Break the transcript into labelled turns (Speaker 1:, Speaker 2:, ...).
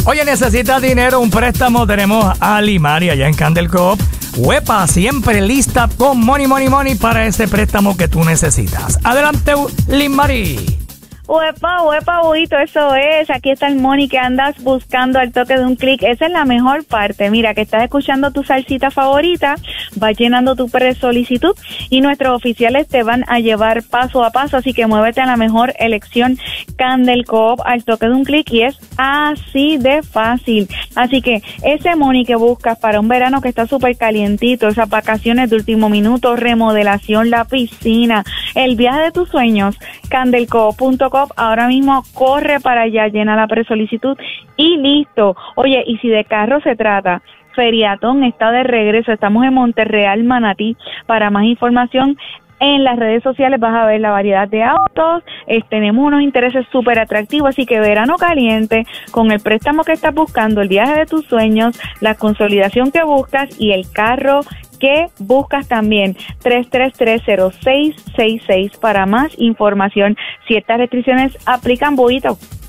Speaker 1: Oye, ¿necesitas dinero? Un préstamo. Tenemos a Limari allá en Candel Co-op. Huepa, siempre lista con money para ese préstamo que tú necesitas. Adelante, Limari.
Speaker 2: Huepa, huevito, eso es. Aquí está el money que andas buscando al toque de un clic. Esa es la mejor parte. Mira, que estás escuchando tu salsita favorita, vas llenando tu pre-solicitud y nuestros oficiales te van a llevar paso a paso. Así que muévete a la mejor elección Candel Co-op al toque de un clic y es así de fácil. Así que ese money que buscas para un verano que está súper calientito, esas vacaciones de último minuto, remodelación, la piscina, el viaje de tus sueños, candelco.com. Ahora mismo corre para allá, llena la pre-solicitud y listo. Oye, y si de carro se trata, Feriatón está de regreso. Estamos en Monterreal, Manatí. Para más información, en las redes sociales vas a ver la variedad de autos. Tenemos unos intereses súper atractivos, así que verano caliente, con el préstamo que estás buscando, el viaje de tus sueños, la consolidación que buscas y el carro que buscas también. 333-0666 para más información. Ciertas restricciones aplican, Boito.